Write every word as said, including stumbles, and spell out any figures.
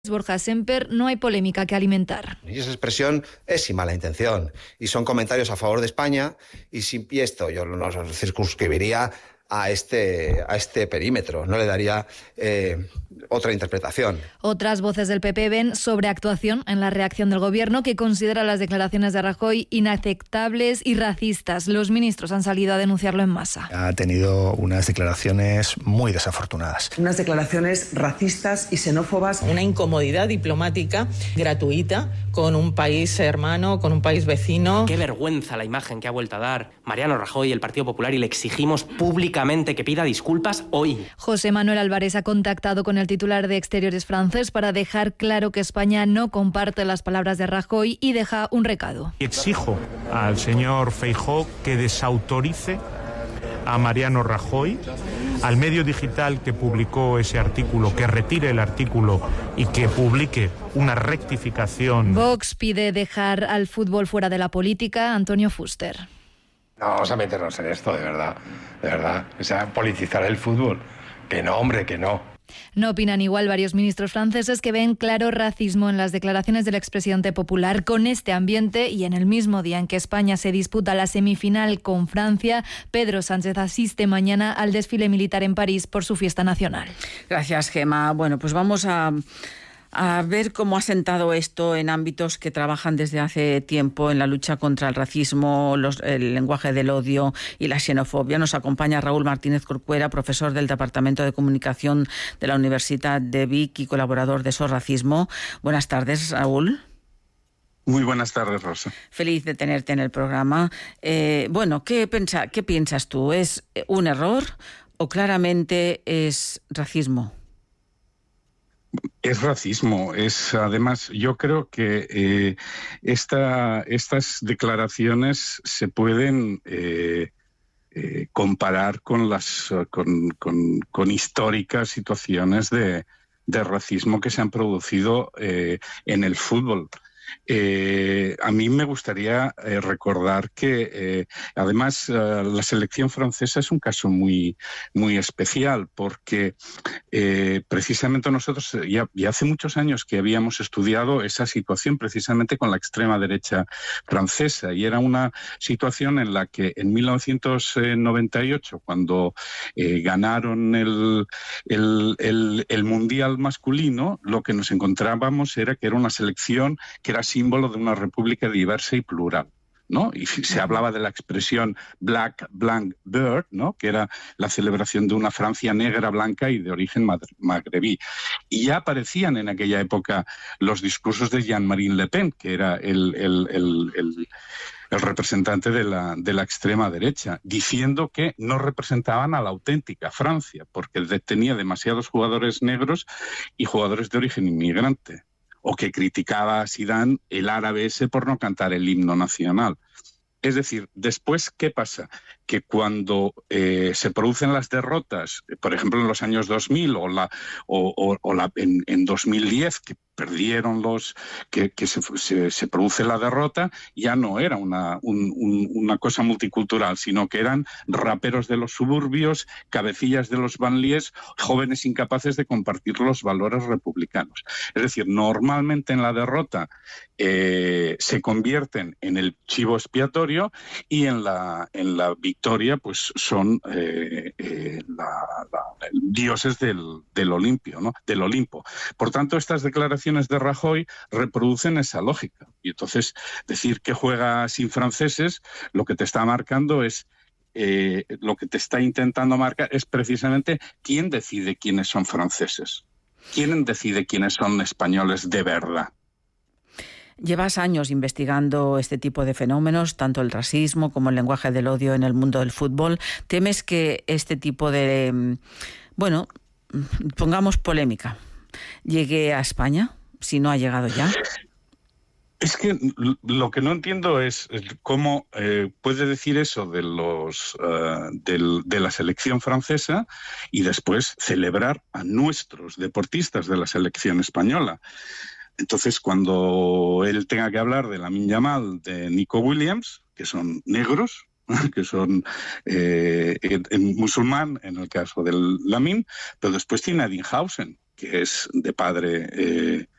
Borja Semper, no hay polémica que alimentar. Y esa expresión es sin mala intención. Y son comentarios a favor de España. Y, sin, y esto yo no circunscribiría a este, a este perímetro. No le daría eh, otra interpretación. Otras voces del P P ven sobreactuación en la reacción del gobierno, que considera las declaraciones de Rajoy inaceptables y racistas. Los ministros han salido a denunciarlo en masa. Ha tenido unas declaraciones muy desafortunadas. Unas declaraciones racistas y xenófobas. Una incomodidad diplomática gratuita con un país hermano, con un país vecino. Qué vergüenza la imagen que ha vuelto a dar Mariano Rajoy y el Partido Popular, y le exigimos públicamente que pida disculpas hoy. José Manuel Álvarez ha contactado con el titular de Exteriores francés para dejar claro que España no comparte las palabras de Rajoy y deja un recado. Exijo al señor Feijóo que desautorice a Mariano Rajoy, al medio digital que publicó ese artículo, que retire el artículo y que publique una rectificación. Vox pide dejar al fútbol fuera de la política. Antonio Fuster. No vamos a meternos en esto, de verdad, de verdad. O sea, politizar el fútbol. Que no, hombre, que no. No opinan igual varios ministros franceses, que ven claro racismo en las declaraciones del expresidente popular. Con este ambiente y en el mismo día en que España se disputa la semifinal con Francia, Pedro Sánchez asiste mañana al desfile militar en París por su fiesta nacional. Gracias, Gemma. Bueno, pues vamos a... a ver cómo ha sentado esto en ámbitos que trabajan desde hace tiempo en la lucha contra el racismo, los, el lenguaje del odio y la xenofobia. Nos acompaña Raúl Martínez Corcuera, profesor del Departamento de Comunicación de la Universidad de Vic y colaborador de SOS Racismo. Buenas tardes, Raúl. Muy buenas tardes, Rosa. Feliz de tenerte en el programa. Eh, bueno, ¿qué, pensa, ¿qué piensas tú? ¿Es un error o claramente es racismo? Es racismo. Es, además, yo creo que eh, esta, estas declaraciones se pueden eh, eh, comparar con las con, con, con históricas situaciones de, de racismo que se han producido eh, en el fútbol. Eh, a mí me gustaría eh, recordar que, eh, además, eh, la selección francesa es un caso muy, muy especial, porque eh, precisamente nosotros ya, ya hace muchos años que habíamos estudiado esa situación precisamente con la extrema derecha francesa, y era una situación en la que en mil novecientos noventa y ocho, cuando eh, ganaron el, el, el, el Mundial masculino, lo que nos encontrábamos era que era una selección que era símbolo de una república diversa y plural, ¿no? Y se hablaba de la expresión Black Blanc Bird, ¿no? Que era la celebración de una Francia negra, blanca y de origen magrebí. Y ya aparecían en aquella época los discursos de Jean-Marie Le Pen, que era el, el, el, el, el representante de la, de la extrema derecha, diciendo que no representaban a la auténtica Francia, porque tenía demasiados jugadores negros y jugadores de origen inmigrante. O que criticaba a Zidane, el árabe ese, por no cantar el himno nacional. Es decir, después, ¿qué pasa? Que cuando eh, se producen las derrotas, por ejemplo en los años dos mil o, la, o, o, o la, en, en dos mil diez, que perdieron los, que, que se, se, se produce la derrota, ya no era una, un, un, una cosa multicultural, sino que eran raperos de los suburbios, cabecillas de los banlieues, jóvenes incapaces de compartir los valores republicanos. Es decir, normalmente en la derrota eh, se convierten en el chivo expiatorio, y en la, en la victoria pues son eh, eh, la, la, dioses del, del, Olimpio, ¿no? del Olimpo. Por tanto, estas declaraciones de Rajoy reproducen esa lógica. Y entonces decir que juega sin franceses, lo que te está marcando es, eh, lo que te está intentando marcar es precisamente quién decide quiénes son franceses, quién decide quiénes son españoles de verdad. Llevas años investigando este tipo de fenómenos, tanto el racismo como el lenguaje del odio en el mundo del fútbol. ¿Temes que este tipo de, bueno, pongamos polémica, llegue a España, si no ha llegado ya? Es que lo que no entiendo es cómo eh, puede decir eso de los uh, del, de la selección francesa y después celebrar a nuestros deportistas de la selección española. Entonces, cuando él tenga que hablar de Lamine Yamal, de Nico Williams, que son negros, que son eh, en, en musulmán, en el caso del Lamine, pero después tiene a Dinhausen, que es de padre eh,